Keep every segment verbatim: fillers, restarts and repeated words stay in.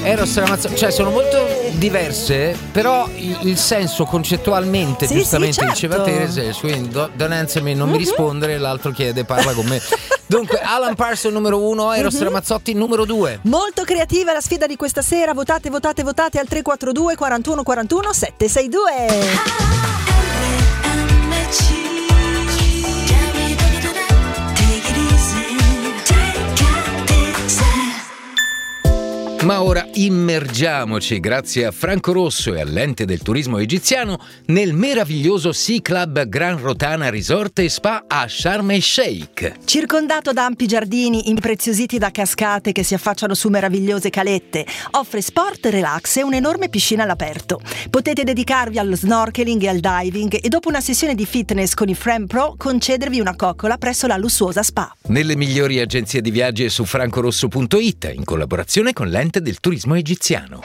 Eros Ramazzotti, cioè sono molto diverse, però il, il senso concettualmente, sì, giustamente sì, certo. diceva Teresa, quindi don't answer me, non mm-hmm. mi rispondere, l'altro chiede parla con me. Dunque Alan Parsons numero uno, Eros mm-hmm. Ramazzotti numero due. Molto creativa la sfida di questa sera, votate, votate, votate al tre quattro due quarantuno quarantuno sette sei due. Ma ora immergiamoci, grazie a Franco Rosso e all'ente del turismo egiziano, nel meraviglioso Sea Club Gran Rotana Resort e Spa a Sharm el Sheikh. Circondato da ampi giardini impreziositi da cascate che si affacciano su meravigliose calette, offre sport, relax e un'enorme piscina all'aperto. Potete dedicarvi allo snorkeling e al diving e dopo una sessione di fitness con i Frame Pro concedervi una coccola presso la lussuosa spa. Nelle migliori agenzie di viaggi e su francorosso punto it, in collaborazione con l'ente del turismo egiziano.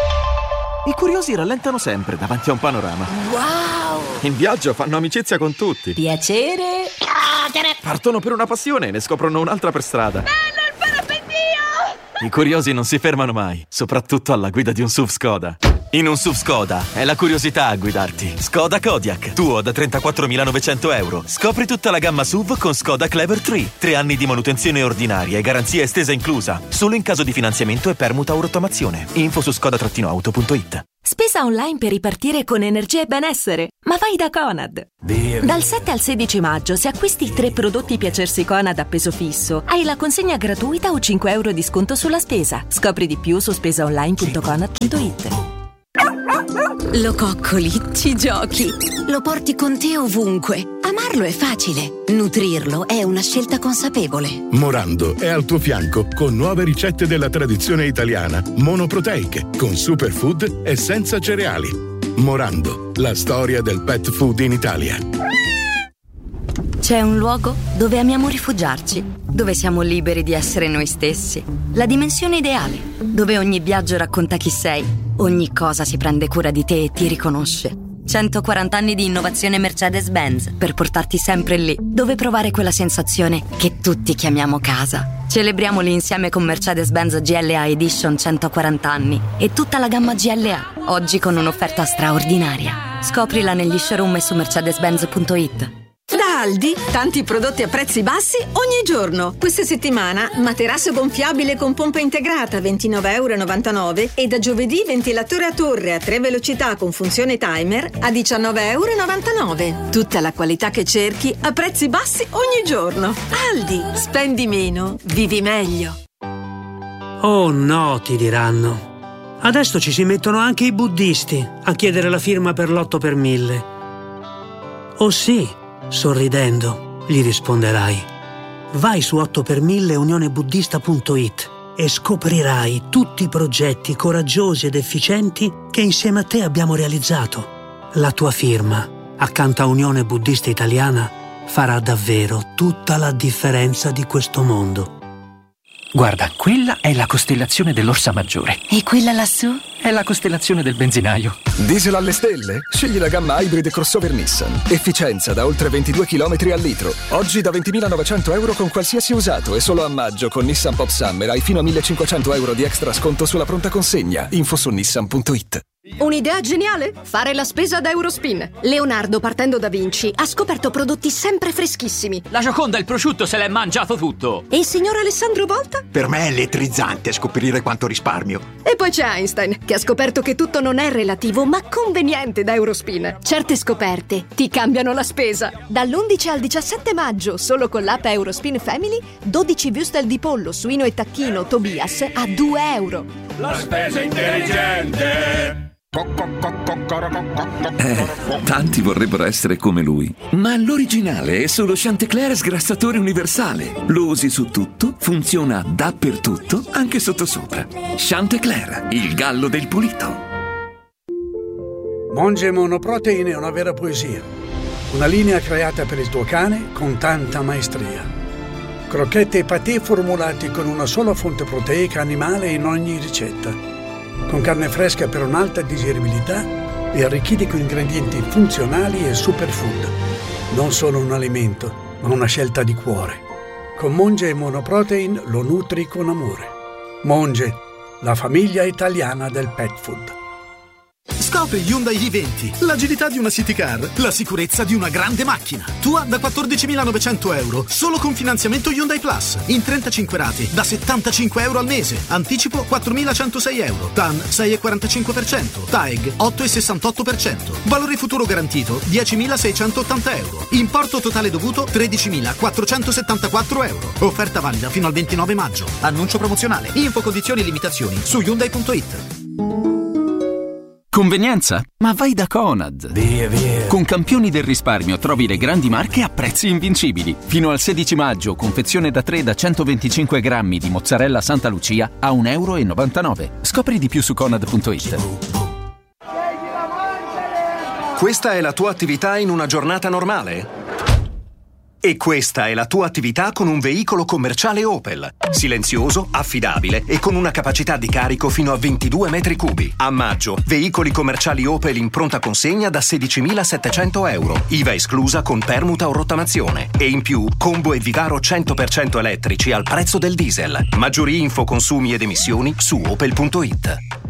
I curiosi rallentano sempre davanti a un panorama. Wow! In viaggio fanno amicizia con tutti. Piacere. Partono per una passione e ne scoprono un'altra per strada. Bello il parapendio! I curiosi non si fermano mai, soprattutto alla guida di un S U V Skoda. In un S U V Skoda è la curiosità a guidarti. Skoda Kodiaq, tuo da trentaquattromilanovecento euro. Scopri tutta la gamma S U V con Skoda Clever tre. Tre anni di manutenzione ordinaria e garanzia estesa inclusa. Solo in caso di finanziamento e permuta o rottamazione. Info su skoda auto punto it. Spesa online per ripartire con energia e benessere. Ma vai da Conad. Beer. Dal sette al sedici maggio, se acquisti tre prodotti Piacersi Conad a peso fisso, hai la consegna gratuita o cinque euro di sconto sulla spesa. Scopri di più su spesa online punto conad punto it. Lo coccoli, ci giochi, lo porti con te ovunque. Amarlo è facile, nutrirlo è una scelta consapevole. Morando è al tuo fianco con nuove ricette della tradizione italiana, monoproteiche, con superfood e senza cereali. Morando, la storia del pet food in Italia. C'è un luogo dove amiamo rifugiarci, dove siamo liberi di essere noi stessi. La dimensione ideale, dove ogni viaggio racconta chi sei, ogni cosa si prende cura di te e ti riconosce. centoquaranta anni di innovazione Mercedes-Benz per portarti sempre lì, dove provare quella sensazione che tutti chiamiamo casa. Celebriamoli insieme con Mercedes-Benz G L A Edition centoquaranta anni e tutta la gamma G L A, oggi con un'offerta straordinaria. Scoprila negli showroom e su mercedes benz punto it. Da Aldi, tanti prodotti a prezzi bassi ogni giorno. Questa settimana materasso gonfiabile con pompa integrata ventinove virgola novantanove euro e da giovedì ventilatore a torre a tre velocità con funzione timer a diciannove virgola novantanove euro. Tutta la qualità che cerchi a prezzi bassi ogni giorno. Aldi, spendi meno, vivi meglio. Oh no, ti diranno. Adesso ci si mettono anche i buddisti a chiedere la firma per l'otto per mille. Oh sì. Sorridendo, gli risponderai. Vai su otto per mille unione buddista punto it e scoprirai tutti i progetti coraggiosi ed efficienti che insieme a te abbiamo realizzato. La tua firma, accanto a Unione Buddista Italiana, farà davvero tutta la differenza di questo mondo. Guarda, quella è la costellazione dell'Orsa Maggiore. E quella lassù? È la costellazione del benzinaio. Diesel alle stelle? Scegli la gamma Hybrid crossover Nissan. Efficienza da oltre ventidue chilometri al litro. Oggi da ventimilanovecento euro con qualsiasi usato e solo a maggio con Nissan Pop Summer hai fino a millecinquecento euro di extra sconto sulla pronta consegna. Info su nissan punto it. Un'idea geniale? Fare la spesa da Eurospin. Leonardo, partendo da Vinci, ha scoperto prodotti sempre freschissimi. La Gioconda e il prosciutto se l'è mangiato tutto. E il signor Alessandro Volta? Per me è elettrizzante scoprire quanto risparmio. E poi c'è Einstein, che ha scoperto che tutto non è relativo, ma conveniente da Eurospin. Certe scoperte ti cambiano la spesa. Dall'undici al diciassette maggio, solo con l'app Eurospin Family, dodici würstel di pollo, suino e tacchino Tobias a due euro. La spesa intelligente! Eh, tanti vorrebbero essere come lui, ma l'originale è solo Chantecler sgrassatore universale. Lo usi su tutto, funziona dappertutto, anche sottosopra. Chantecler, il gallo del pulito. Monge Monoprotein è una vera poesia. Una linea creata per il tuo cane con tanta maestria. Crocchette e patè formulati con una sola fonte proteica animale in ogni ricetta. Con carne fresca per un'alta digeribilità e arricchiti con ingredienti funzionali e superfood. Non solo un alimento, ma una scelta di cuore. Con Monge e Monoprotein lo nutri con amore. Monge, la famiglia italiana del pet food. Scopri Hyundai i venti, l'agilità di una city car, la sicurezza di una grande macchina. Tua da quattordicimilanovecento euro, solo con finanziamento Hyundai Plus, in trentacinque rate, da settantacinque euro al mese. Anticipo quattromilacentosei euro, T A N sei virgola quarantacinque per cento, T A E G otto virgola sessantotto per cento. Valore futuro garantito diecimilaseicentottanta euro. Importo totale dovuto tredicimilaquattrocentosettantaquattro euro. Offerta valida fino al ventinove maggio. Annuncio promozionale. Info, condizioni e limitazioni su Hyundai punto it. Convenienza? Ma vai da Conad! Via, via. Con Campioni del risparmio trovi le grandi marche a prezzi invincibili. Fino al sedici maggio, confezione da tre da centoventicinque grammi di mozzarella Santa Lucia a un euro e novantanove. Scopri di più su Conad punto it. Questa è la tua attività in una giornata normale? E questa è la tua attività con un veicolo commerciale Opel. Silenzioso, affidabile e con una capacità di carico fino a ventidue metri cubi. A maggio, veicoli commerciali Opel in pronta consegna da sedicimilasettecento euro. I V A esclusa con permuta o rottamazione. E in più, combo e Vigaro cento per cento elettrici al prezzo del diesel. Maggiori info, consumi ed emissioni su opel punto it.